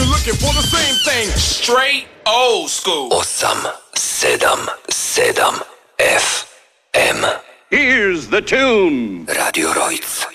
you're looking for the same thing. Straight old school. 877 FM. Here's the tune. Radio Rojc.